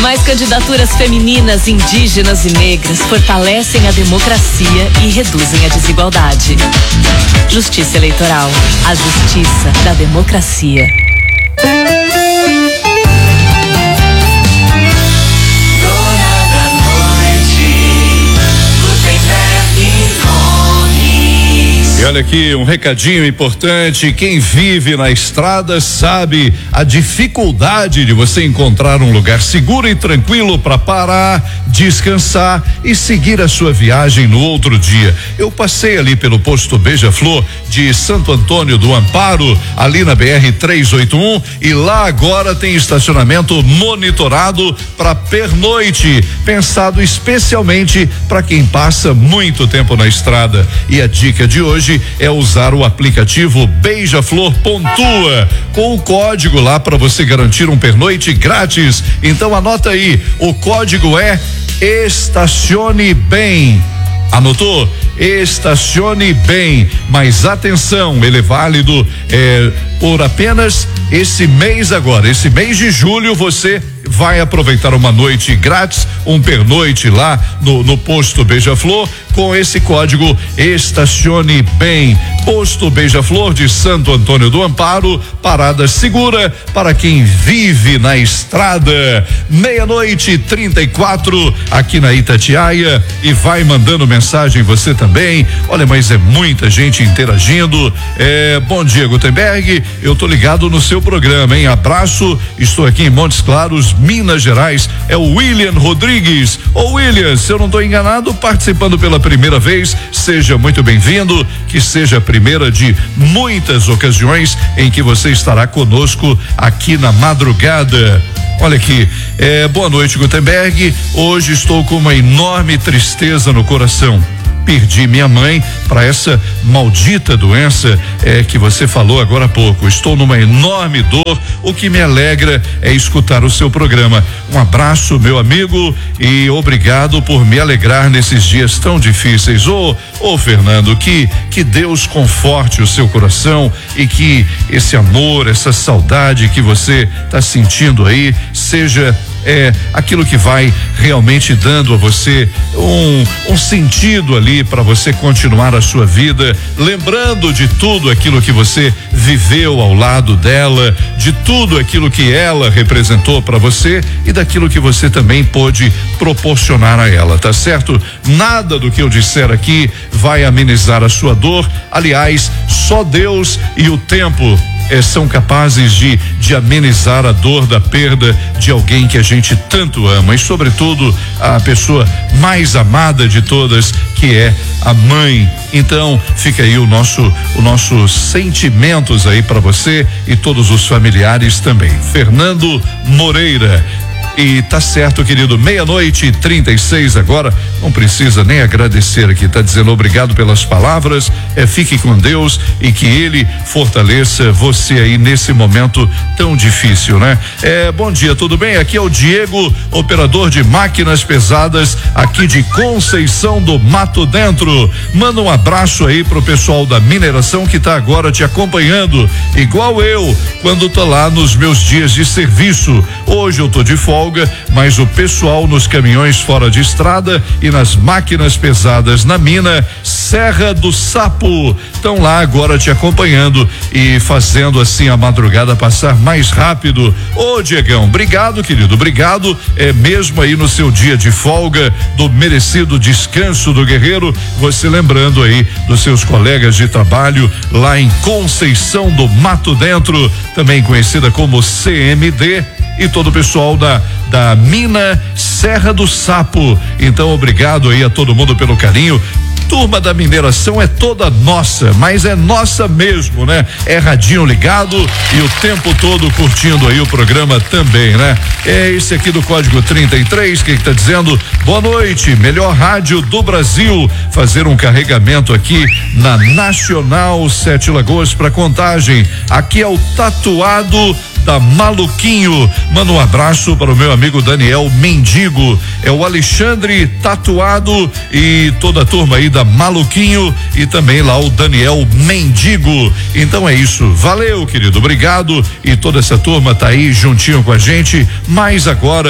Mais candidaturas femininas, indígenas e negras fortalecem a democracia e reduzem a desigualdade. Justiça Eleitoral, a justiça da democracia. E olha aqui, um recadinho importante: quem vive na estrada sabe a dificuldade de você encontrar um lugar seguro e tranquilo para parar, descansar e seguir a sua viagem no outro dia. Eu passei ali pelo posto Beija-Flor de Santo Antônio do Amparo, ali na BR-381, e lá agora tem estacionamento monitorado para pernoite, pensado especialmente para quem passa muito tempo na estrada. E a dica de hoje é usar o aplicativo Beija-Flor Pontua, com o código lá para você garantir um pernoite grátis. Então anota aí, o código é Estacione Bem. Anotou? Estacione Bem. Mas atenção, ele é válido por apenas esse mês agora. Esse mês de julho você vai aproveitar uma noite grátis, um pernoite lá no posto Beija-Flor, com esse código Estacione Bem. Posto Beija-Flor de Santo Antônio do Amparo, parada segura para quem vive na estrada. 00:34 aqui na Itatiaia, e vai mandando mensagem você também. Olha, mas é muita gente interagindo. Bom dia, Gutenberg, eu tô ligado no seu programa, hein? Abraço, estou aqui em Montes Claros, Minas Gerais. É o William Rodrigues. Ô William, se eu não estou enganado, participando pela primeira vez, seja muito bem-vindo, que seja a primeira de muitas ocasiões em que você estará conosco aqui na madrugada. Olha aqui, boa noite, Gutenberg. Hoje estou com uma enorme tristeza no coração. Perdi minha mãe para essa maldita doença que você falou agora há pouco. Estou numa enorme dor. O que me alegra é escutar o seu programa. Um abraço, meu amigo, e obrigado por me alegrar nesses dias tão difíceis. Ô Fernando, que Deus conforte o seu coração e que esse amor, essa saudade que você está sentindo aí seja aquilo que vai realmente dando a você um sentido ali para você continuar a sua vida, lembrando de tudo aquilo que você viveu ao lado dela, de tudo aquilo que ela representou para você e daquilo que você também pôde proporcionar a ela, tá certo? Nada do que eu disser aqui vai amenizar a sua dor. Aliás, só Deus e o tempo são capazes de amenizar a dor da perda de alguém que a gente tanto ama, e sobretudo a pessoa mais amada de todas, que é a mãe. Então fica aí o nossos sentimentos aí para você e todos os familiares também. Fernando Moreira. E tá certo, querido, 00:36 agora, não precisa nem agradecer aqui, tá dizendo obrigado pelas palavras, fique com Deus e que Ele fortaleça você aí nesse momento tão difícil, né? Bom dia, tudo bem? Aqui é o Diego, operador de máquinas pesadas aqui de Conceição do Mato Dentro. Manda um abraço aí pro pessoal da mineração que tá agora te acompanhando, igual eu, quando tô lá nos meus dias de serviço. Hoje eu tô de folga, mas o pessoal nos caminhões fora de estrada e nas máquinas pesadas na mina Serra do Sapo estão lá agora te acompanhando e fazendo assim a madrugada passar mais rápido. Ô Diegão, obrigado, querido, obrigado, mesmo aí no seu dia de folga, do merecido descanso do guerreiro, você lembrando aí dos seus colegas de trabalho lá em Conceição do Mato Dentro, também conhecida como CMD, e todo o pessoal da mina Serra do Sapo. Então obrigado aí a todo mundo pelo carinho. Turma da mineração é toda nossa, mas é nossa mesmo, né? É radinho ligado e o tempo todo curtindo aí o programa também, né? É esse aqui do código 33 que tá dizendo: boa noite, melhor rádio do Brasil. Fazer um carregamento aqui na Nacional 7 Lagoas para Contagem. Aqui é o Tatuado da Maluquinho. Manda um abraço para o meu amigo Daniel Mendigo. É o Alexandre Tatuado e toda a turma aí da Maluquinho e também lá o Daniel Mendigo. Então é isso. Valeu, querido. Obrigado. E toda essa turma tá aí juntinho com a gente. Mas agora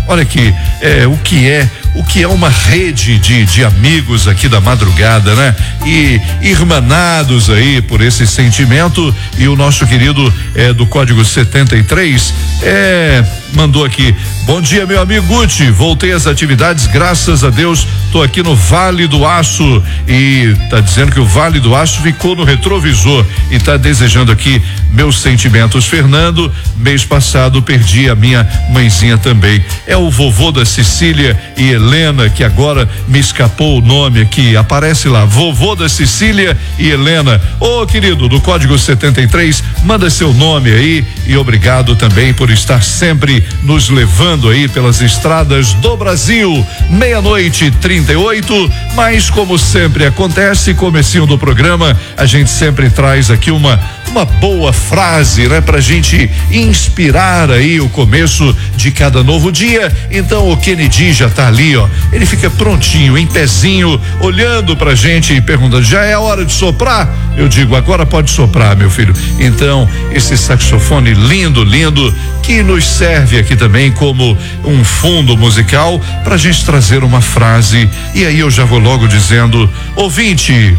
Olha aqui, o que é uma rede de amigos aqui da madrugada, né? E irmanados aí por esse sentimento. E o nosso querido do Código 73 mandou aqui: bom dia, meu amigo Guti, voltei às atividades, graças a Deus, tô aqui no Vale do Aço, e tá dizendo que o Vale do Aço ficou no retrovisor e tá desejando aqui meus sentimentos. Fernando, mês passado perdi a minha mãezinha também. É o vovô da Cecília e Helena, que agora me escapou o nome aqui, aparece lá, vovô da Cecília e Helena. Ô querido do Código 73, manda seu nome aí e obrigado também por estar sempre nos levando aí pelas estradas do Brasil. 00:38, mas como sempre acontece, comecinho do programa, a gente sempre traz aqui uma boa frase, né? Pra gente inspirar aí o começo de cada novo dia. Então o Kennedy já tá ali, ó, ele fica prontinho, em pezinho, olhando pra gente e perguntando: já é a hora de soprar? Eu digo: agora pode soprar, meu filho. Então esse saxofone lindo, que nos serve aqui também como um fundo musical pra gente trazer uma frase. E aí eu já vou logo dizendo: ouvinte,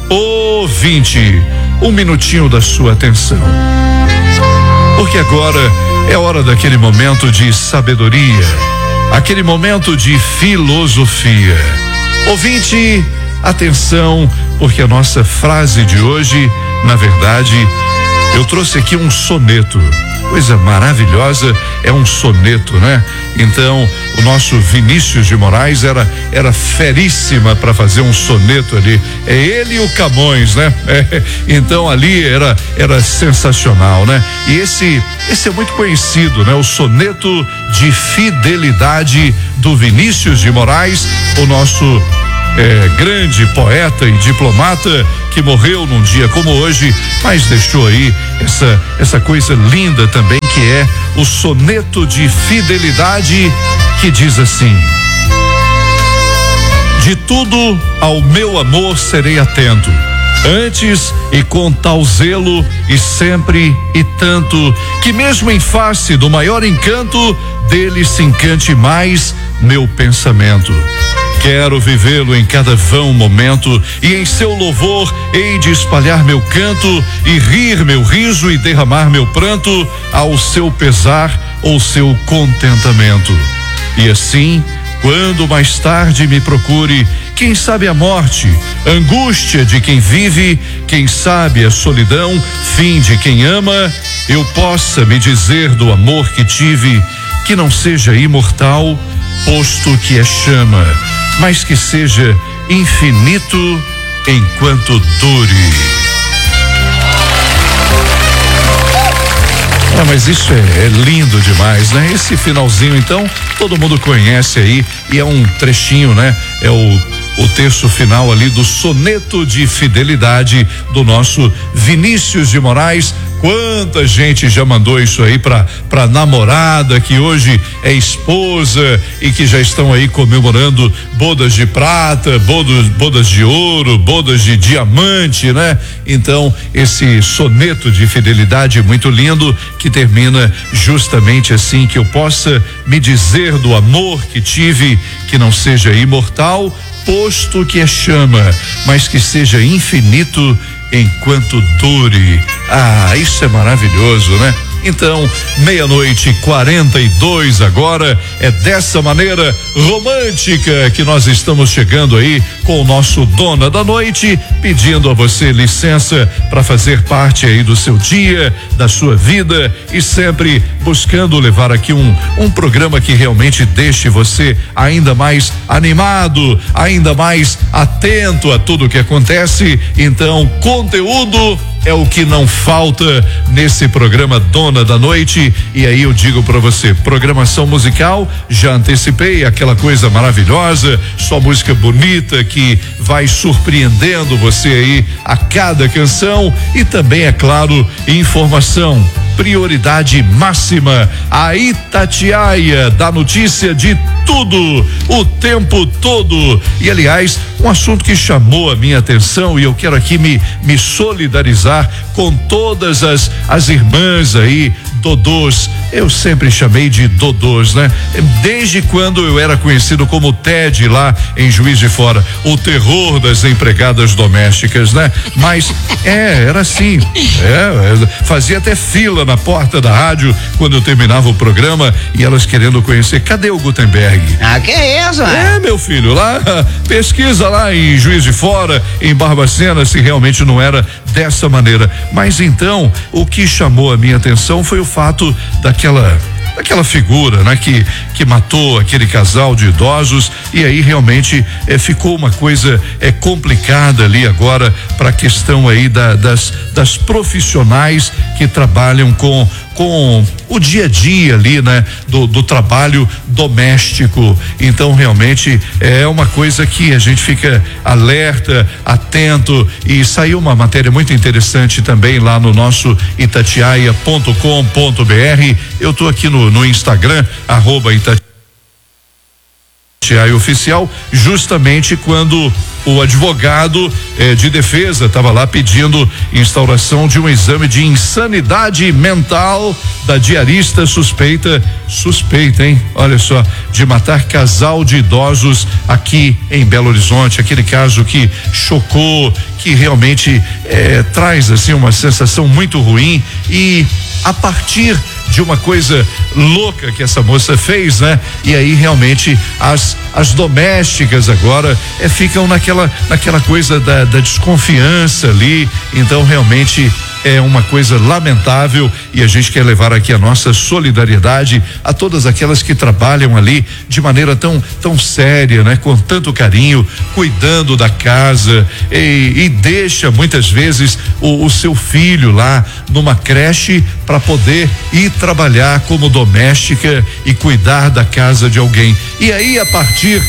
um minutinho da sua atenção, porque agora é hora daquele momento de sabedoria, aquele momento de filosofia. Ouvinte, atenção, porque a nossa frase de hoje, na verdade, eu trouxe aqui um soneto. Coisa maravilhosa, é um soneto, né? Então, o nosso Vinícius de Moraes era feríssima para fazer um soneto ali. É ele e o Camões, né? Então ali era sensacional, né? E esse é muito conhecido, né? O soneto de fidelidade do Vinícius de Moraes, o nosso grande poeta e diplomata, que morreu num dia como hoje, mas deixou aí essa coisa linda também, que é o soneto de fidelidade, que diz assim: de tudo ao meu amor serei atento, antes e com tal zelo, e sempre e tanto, que mesmo em face do maior encanto, dele se encante mais meu pensamento. Quero vivê-lo em cada vão momento, e em seu louvor hei de espalhar meu canto, e rir meu riso e derramar meu pranto, ao seu pesar ou seu contentamento. E assim, quando mais tarde me procure, quem sabe a morte, angústia de quem vive, quem sabe a solidão, fim de quem ama, eu possa me dizer do amor que tive, que não seja imortal, posto que é chama, mas que seja infinito enquanto dure. Mas isso é lindo demais, né? Esse finalzinho, então, todo mundo conhece aí, e é um trechinho, né? É o terço final ali do soneto de fidelidade do nosso Vinícius de Moraes. Quanta gente já mandou isso aí pra namorada, que hoje é esposa e que já estão aí comemorando bodas de prata, bodas de ouro, bodas de diamante, né? Então, esse soneto de fidelidade muito lindo, que termina justamente assim: que eu possa me dizer do amor que tive, que não seja imortal, posto que é chama, mas que seja infinito enquanto dure. Ah, isso é maravilhoso, né? Então, 00:42 agora, é dessa maneira romântica que nós estamos chegando aí com o nosso Dona da Noite, pedindo a você licença para fazer parte aí do seu dia, da sua vida, e sempre buscando levar aqui um programa que realmente deixe você ainda mais animado, ainda mais atento a tudo que acontece. Então, conteúdo é o que não falta nesse programa Dona da Noite. E aí eu digo pra você, programação musical, já antecipei, aquela coisa maravilhosa, só música bonita que vai surpreendendo você aí a cada canção. E também, é claro, informação, prioridade máxima, a Itatiaia da notícia de tudo, o tempo todo. E aliás, um assunto que chamou a minha atenção, e eu quero aqui me solidarizar com todas as irmãs aí Dodôs. Eu sempre chamei de Dodôs, né? Desde quando eu era conhecido como Ted lá em Juiz de Fora, o terror das empregadas domésticas, né? Mas era assim, fazia até fila na porta da rádio quando eu terminava o programa e elas querendo conhecer, cadê o Gutenberg? Ah, que isso, né? Meu filho, lá, pesquisa lá em Juiz de Fora, em Barbacena, se realmente não era dessa maneira. Mas então, o que chamou a minha atenção foi o fato daquela figura, né? Que matou aquele casal de idosos e aí realmente ficou uma coisa complicada ali agora para a questão aí das profissionais que trabalham com o dia a dia ali, né? Do trabalho doméstico. Então realmente é uma coisa que a gente fica alerta, atento, e saiu uma matéria muito interessante também lá no nosso itatiaia.com.br. Eu tô aqui no Instagram, @Itatiaia Oficial, justamente quando o advogado de defesa estava lá pedindo instauração de um exame de insanidade mental da diarista suspeita, hein? Olha só, de matar casal de idosos aqui em Belo Horizonte, aquele caso que chocou, que realmente traz assim uma sensação muito ruim, e a partir de uma coisa louca que essa moça fez, né? E aí realmente as domésticas agora ficam naquela coisa da desconfiança ali. Então realmente é uma coisa lamentável e a gente quer levar aqui a nossa solidariedade a todas aquelas que trabalham ali de maneira tão séria, né? Com tanto carinho, cuidando da casa e deixa muitas vezes o seu filho lá numa creche para poder ir trabalhar como doméstica e cuidar da casa de alguém. E aí a partir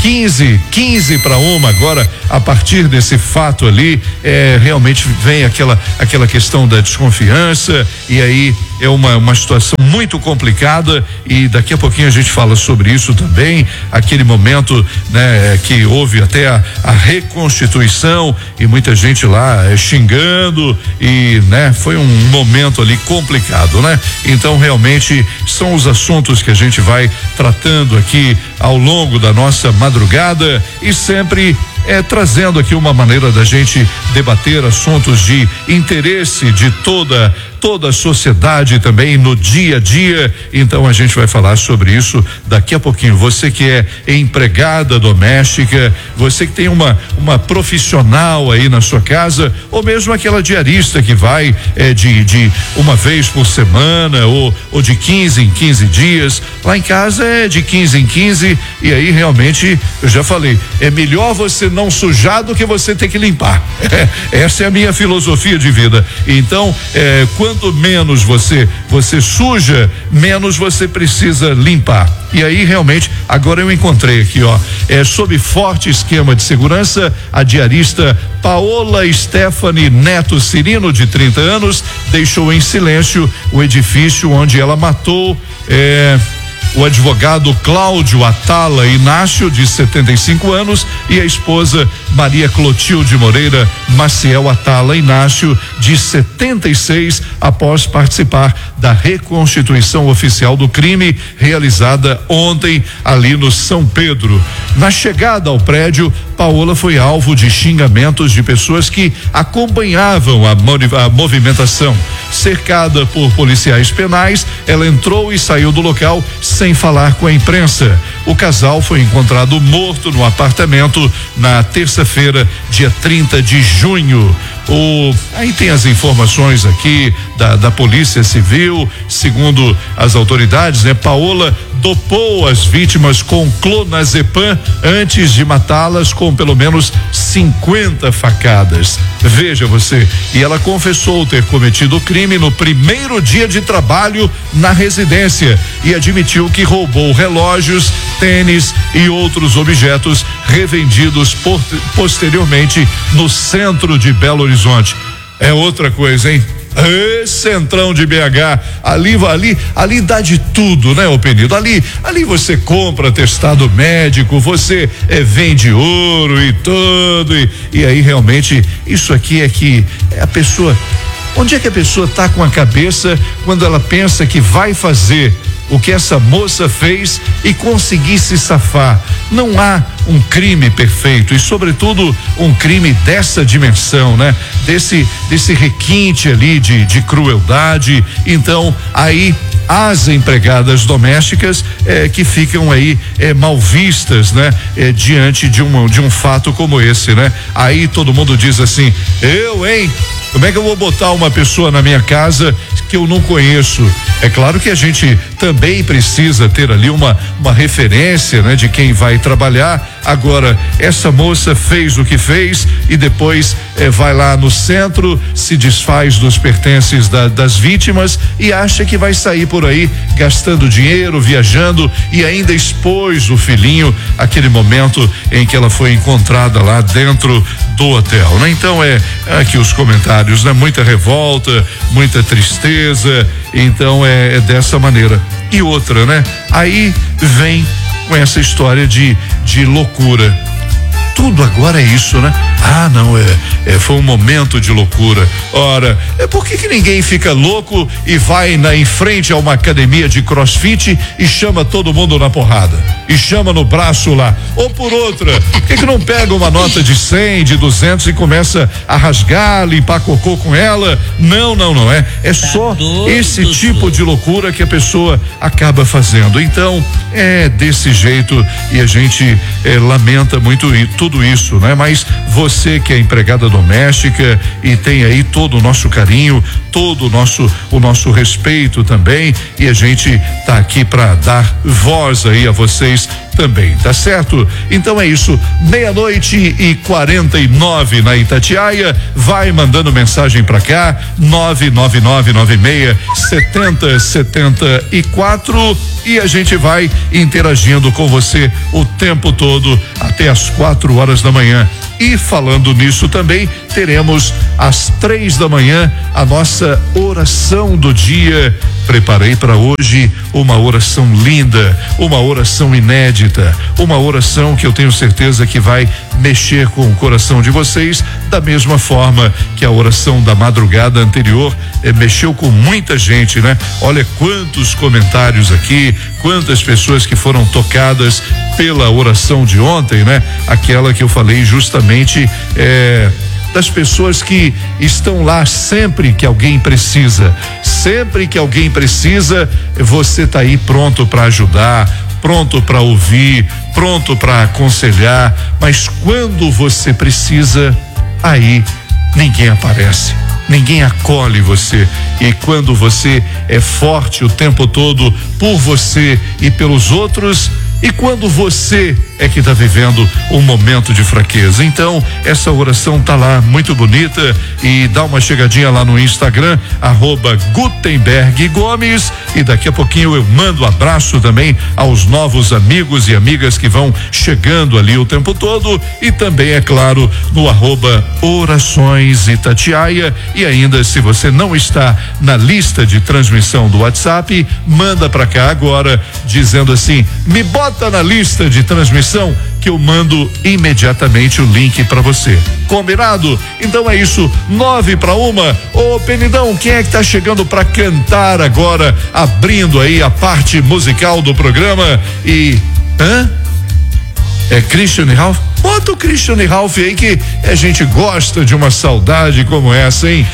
15 para 1 agora, a partir desse fato ali, realmente vem aquela questão da desconfiança, e aí é uma situação muito complicada, e daqui a pouquinho a gente fala sobre isso também, aquele momento, né, que houve até a reconstituição e muita gente lá xingando, e né, foi um momento ali complicado, né? Então realmente são os assuntos que a gente vai tratando aqui ao longo da nossa madrugada, e sempre trazendo aqui uma maneira da gente debater assuntos de interesse de toda a sociedade também no dia a dia. Então a gente vai falar sobre isso daqui a pouquinho. Você que é empregada doméstica, você que tem uma profissional aí na sua casa, ou mesmo aquela diarista que vai de uma vez por semana ou de 15 em 15 dias, lá em casa é de 15 em 15, e aí realmente eu já falei, é melhor você não sujar do que você ter que limpar. Essa é a minha filosofia de vida. Então, quanto menos você suja, menos você precisa limpar. E aí realmente, agora eu encontrei aqui, sob forte esquema de segurança, a diarista Paola Stephanie Neto Cirino, de 30 anos, deixou em silêncio o edifício onde ela matou o advogado Cláudio Atala Inácio, de 75 anos, e a esposa Maria Clotilde Moreira Maciel Atala Inácio, de 76, após participar da reconstituição oficial do crime realizada ontem ali no São Pedro. Na chegada ao prédio, Paola foi alvo de xingamentos de pessoas que acompanhavam a movimentação. Cercada por policiais penais, ela entrou e saiu do local sem falar com a imprensa. O casal foi encontrado morto no apartamento na terça-feira, dia 30 de junho. Aí tem as informações aqui da Polícia Civil. Segundo as autoridades, Paola dopou as vítimas com clonazepam antes de matá-las com pelo menos 50 facadas. Veja você, e ela confessou ter cometido o crime no primeiro dia de trabalho na residência e admitiu que roubou relógios, tênis e outros objetos revendidos posteriormente no centro de Belo Horizonte. É outra coisa, hein? Centrão de BH, ali dá de tudo, né, ô Penido? Ali você compra atestado médico, você vende ouro e tudo, e aí realmente isso aqui é que a pessoa Onde é que a pessoa está com a cabeça quando ela pensa que vai fazer o que essa moça fez e conseguir se safar? Não há um crime perfeito e, sobretudo, um crime dessa dimensão, né? Desse requinte ali de crueldade. Então, aí as empregadas domésticas que ficam aí mal vistas, né? Diante de um fato como esse, né? Aí todo mundo diz assim: como é que eu vou botar uma pessoa na minha casa que eu não conheço? É claro que a gente também precisa ter ali uma referência, né? De quem vai trabalhar. Agora, essa moça fez o que fez e depois vai lá no centro, se desfaz dos pertences das vítimas e acha que vai sair por aí gastando dinheiro, viajando, e ainda expôs o filhinho aquele momento em que ela foi encontrada lá dentro do hotel, né? Então aqui os comentários, né? Muita revolta, muita tristeza. Então é dessa maneira. E outra, né? Aí vem com essa história de loucura. Tudo agora é isso, né? Ah, não, foi um momento de loucura. Ora, por que ninguém fica louco e vai em frente a uma academia de CrossFit e chama todo mundo na porrada? E chama no braço lá. Ou por outra, por que não pega uma nota de 100, de 200 e começa a rasgar, limpar cocô com ela? Não. É só esse tipo de loucura que a pessoa acaba fazendo. Então, é desse jeito e a gente lamenta muito tudo isso, né? Mas você que é empregada doméstica e tem aí todo o nosso carinho, todo o nosso respeito também, e a gente tá aqui para dar voz aí a vocês também, tá certo? Então é isso, 00:49 na Itatiaia. Vai mandando mensagem pra cá, 999967074, e a gente vai interagindo com você o tempo todo até as 4 horas da manhã. E falando nisso também, teremos às 3 da manhã a nossa oração do dia. Preparei para hoje uma oração linda, uma oração inédita, uma oração que eu tenho certeza que vai mexer com o coração de vocês, da mesma forma que a oração da madrugada anterior mexeu com muita gente, né? Olha quantos comentários aqui, quantas pessoas que foram tocadas pela oração de ontem, né? Aquela que eu falei justamente das pessoas que estão lá sempre que alguém precisa. Sempre que alguém precisa, você tá aí pronto para ajudar, pronto para ouvir, pronto para aconselhar, mas quando você precisa, aí ninguém aparece. Ninguém acolhe você, e quando você é forte o tempo todo por você e pelos outros, e quando você é que está vivendo um momento de fraqueza. Então, essa oração tá lá, muito bonita, e dá uma chegadinha lá no Instagram, @Gutenberg_Gomes, e daqui a pouquinho eu mando abraço também aos novos amigos e amigas que vão chegando ali o tempo todo, e também, é claro, no @Orações Itatiaia. E ainda, se você não está na lista de transmissão do WhatsApp, manda pra cá agora, dizendo assim: me bota na lista de transmissão, que eu mando imediatamente o link para você. Combinado? Então é isso, 9:01. Ô Penidão, quem é que tá chegando para cantar agora, abrindo aí a parte musical do programa? E é Christian Ralph? Bota o Christian Ralph aí, que a gente gosta de uma saudade como essa, hein?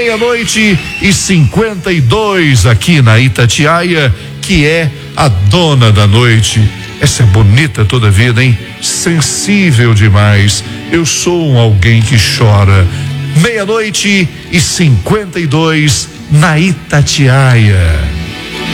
00:52 aqui na Itatiaia, que é a dona da noite. Essa é bonita toda a vida, hein? Sensível demais. Eu sou alguém que chora. 00:52 na Itatiaia.